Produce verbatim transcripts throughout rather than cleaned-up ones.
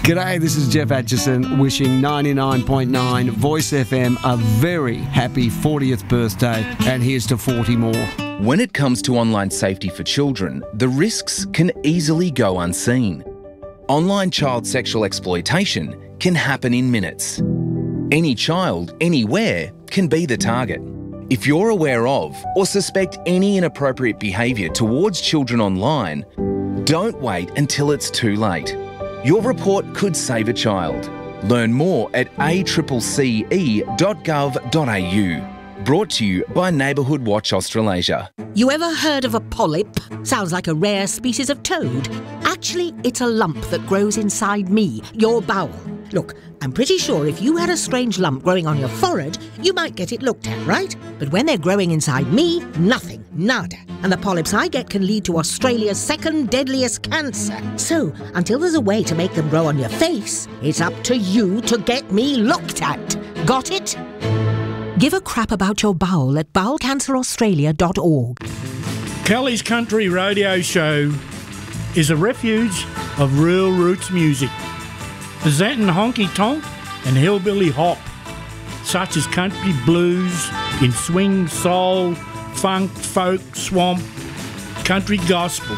G'day, this is Jeff Atchison wishing ninety-nine point nine Voice F M a very happy fortieth birthday, and here's to forty more. When it comes to online safety for children, the risks can easily go unseen. Online child sexual exploitation can happen in minutes. Any child, anywhere, can be the target. If you're aware of or suspect any inappropriate behaviour towards children online, don't wait until it's too late. Your report could save a child. Learn more at a c c c e dot gov dot a u. Brought to you by Neighbourhood Watch Australasia. You ever heard of a polyp? Sounds like a rare species of toad. Actually, it's a lump that grows inside me, your bowel. Look, I'm pretty sure if you had a strange lump growing on your forehead, you might get it looked at, right? But when they're growing inside me, nothing, nada. And the polyps I get can lead to Australia's second deadliest cancer. So, until there's a way to make them grow on your face, it's up to you to get me looked at. Got it? Give a crap about your bowel at bowel cancer australia dot org. Kelly's Country Radio Show is a refuge of real roots music, presenting honky tonk and hillbilly hop, such as country blues in swing, soul, funk, folk, swamp, country gospel,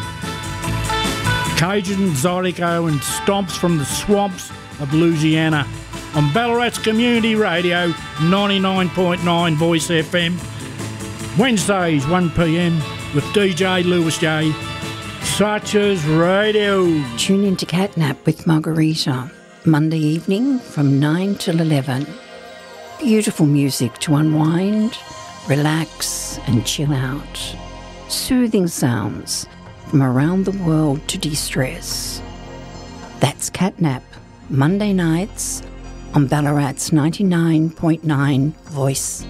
Cajun, Zydeco and stomps from the swamps of Louisiana on Ballarat's Community Radio ninety-nine point nine Voice F M, Wednesdays one p m with D J Lewis J. Such Radio. Tune into Catnap with Margarita, Monday evening from nine till eleven. Beautiful music to unwind, relax and chill out. Soothing sounds from around the world to de-stress. That's Catnap, Monday nights on Ballarat's ninety-nine point nine Voice